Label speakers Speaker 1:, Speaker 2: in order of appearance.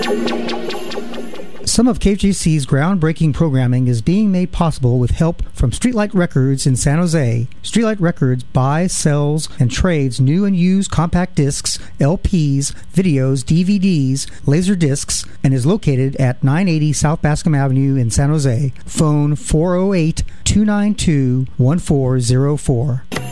Speaker 1: Some of KFGC's groundbreaking programming is being made possible with help from Streetlight Records in San Jose. Streetlight Records buys, sells, and trades new and used compact discs, LPs, videos, DVDs, laser discs, and is located at 980 South Bascom Avenue in San Jose. Phone 408-292-1404.